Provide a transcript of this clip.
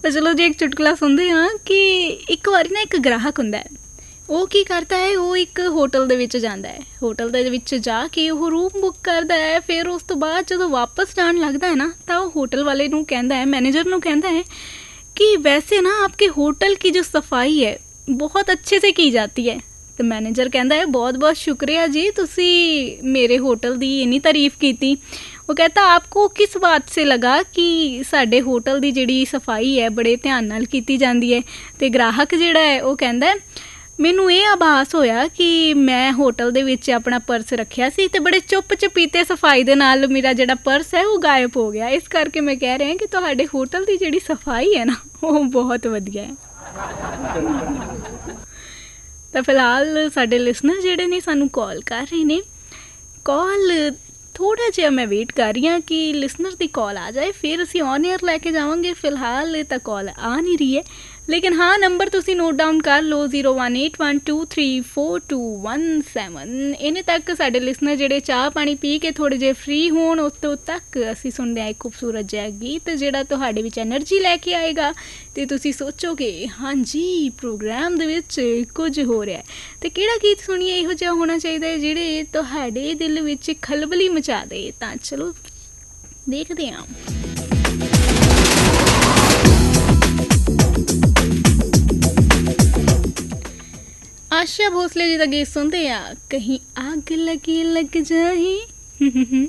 ਤਾਂ ਚਲੋ ਜੀ ਇੱਕ ਚੁਟਕਲਾ ਸੁਣਦੇ ਹਾਂ ਕਿ ਇੱਕ ਵਾਰੀ ਨਾ ਇੱਕ ਗ੍ਰਾਹਕ ਹੁੰਦਾ ਹੈ। ਉਹ ਕੀ ਕਰਦਾ ਹੈ, ਉਹ ਇੱਕ ਹੋਟਲ ਦੇ ਵਿੱਚ ਜਾਂਦਾ ਹੈ। ਹੋਟਲ ਦੇ ਵਿੱਚ ਜਾ ਕੇ ਉਹ ਰੂਮ ਬੁੱਕ ਕਰਦਾ ਹੈ। ਫਿਰ ਉਸ ਤੋਂ ਬਾਅਦ ਜਦੋਂ ਵਾਪਸ ਜਾਣ ਲੱਗਦਾ ਹੈ ਨਾ, ਤਾਂ ਉਹ ਹੋਟਲ ਵਾਲੇ ਨੂੰ ਕਹਿੰਦਾ ਹੈ, ਮੈਨੇਜਰ ਨੂੰ ਕਹਿੰਦਾ है कि वैसे ना आपके होटल की जो सफाई है बहुत अच्छे से की जाती है। तो मैनेजर कहता है बहुत बहुत शुक्रिया जी, तुसी मेरे होटल दी इन्नी तारीफ की। वो कहता आपको किस बात से लगा कि साडे होटल दी जिहड़ी सफाई है बड़े ध्यान नाल कीती जांदी है। तो ग्राहक जिहड़ा है वो कहता है ਮੈਨੂੰ ਇਹ ਆਭਾਸ ਹੋਇਆ ਕਿ ਮੈਂ ਹੋਟਲ ਦੇ ਵਿੱਚ ਆਪਣਾ ਪਰਸ ਰੱਖਿਆ ਸੀ ਅਤੇ ਬੜੇ ਚੁੱਪ ਚਪੀਤੇ ਸਫਾਈ ਦੇ ਨਾਲ ਮੇਰਾ ਜਿਹੜਾ ਪਰਸ ਹੈ ਉਹ ਗਾਇਬ ਹੋ ਗਿਆ। ਇਸ ਕਰਕੇ ਮੈਂ ਕਹਿ ਰਿਹਾ ਕਿ ਤੁਹਾਡੇ ਹੋਟਲ ਦੀ ਜਿਹੜੀ ਸਫਾਈ ਹੈ ਨਾ ਉਹ ਬਹੁਤ ਵਧੀਆ ਹੈ। ਤਾਂ ਫਿਲਹਾਲ ਸਾਡੇ ਲਿਸਨਰ ਜਿਹੜੇ ਨੇ ਸਾਨੂੰ ਕਾਲ ਕਰ ਰਹੇ ਨੇ। ਕਾਲ ਥੋੜ੍ਹਾ ਜਿਹਾ ਮੈਂ ਵੇਟ ਕਰ ਰਹੀ ਹਾਂ ਕਿ ਲਿਸਨਰ ਦੀ ਕਾਲ ਆ ਜਾਏ, ਫਿਰ ਅਸੀਂ ਔਨ ਏਅਰ ਲੈ ਕੇ ਜਾਵਾਂਗੇ। ਫਿਲਹਾਲ ਤਾਂ ਕਾਲ ਆ ਨਹੀਂ ਰਹੀ ਹੈ, ਲੇਕਿਨ ਹਾਂ ਨੰਬਰ ਤੁਸੀਂ ਨੋਟ ਡਾਊਨ ਕਰ ਲਓ 0181234217। ਇਹਨੇ ਤੱਕ ਸਾਡੇ ਲਿਸਨਰ ਜਿਹੜੇ ਚਾਹ ਪਾਣੀ ਪੀ ਕੇ ਥੋੜ੍ਹੇ ਜਿਹੇ ਫਰੀ ਹੋਣ, ਉਸ ਤੋਂ ਤੱਕ ਅਸੀਂ ਸੁਣਦੇ ਹਾਂ ਇੱਕ ਖੂਬਸੂਰਤ ਜਿਹਾ ਗੀਤ ਜਿਹੜਾ ਤੁਹਾਡੇ ਵਿੱਚ ਐਨਰਜੀ ਲੈ ਕੇ ਆਏਗਾ ਅਤੇ ਤੁਸੀਂ ਸੋਚੋਗੇ ਹਾਂਜੀ ਪ੍ਰੋਗਰਾਮ ਦੇ ਵਿੱਚ ਕੁਝ ਹੋ ਰਿਹਾ। ਅਤੇ ਕਿਹੜਾ ਗੀਤ ਸੁਣੀਏ ਇਹੋ ਜਿਹਾ ਹੋਣਾ ਚਾਹੀਦਾ ਜਿਹੜੇ ਤੁਹਾਡੇ ਦਿਲ ਵਿੱਚ ਖਲਬਲੀ ਮਚਾ ਦੇ। ਤਾਂ ਚਲੋ ਦੇਖਦੇ ਹਾਂ। आशा भोसले जी का गीत सुनते हैं कहीं आग लगी लग जाए।